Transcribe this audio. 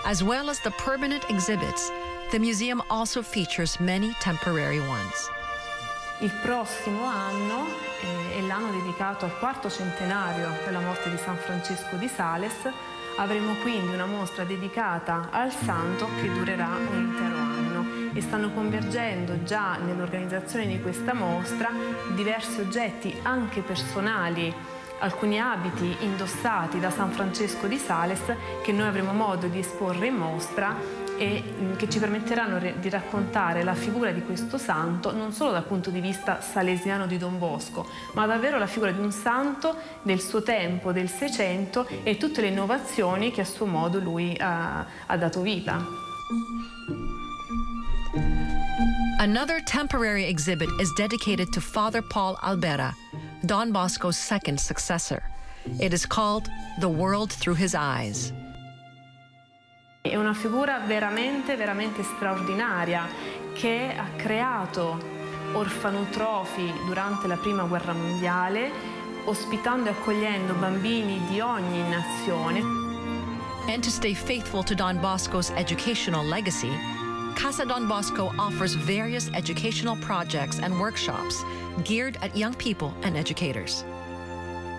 As well as the permanent exhibits, the museum also features many temporary ones. Il prossimo anno è l'anno dedicato al quarto centenario della morte di San Francesco di Sales. Avremo quindi una mostra dedicata al santo che durerà un intero anno e stanno convergendo già nell'organizzazione di questa mostra diversi oggetti anche personali, alcuni abiti indossati da San Francesco di Sales che noi avremo modo di esporre in mostra e che ci permetteranno di raccontare la figura di questo santo non solo dal punto di vista salesiano di Don Bosco, ma davvero la figura di un santo del suo tempo, del Seicento, e tutte le innovazioni che a suo modo lui ha dato vita. Another temporary exhibit is dedicated to Father Paul Albera, Don Bosco's second successor. It is called The World Through His Eyes. È una figura veramente straordinaria che ha creato orfanotrofi durante la Prima Guerra Mondiale, ospitando e accogliendo bambini di ogni nazione. And to stay faithful to Don Bosco's educational legacy, Casa Don Bosco offers various educational projects and workshops geared at young people and educators.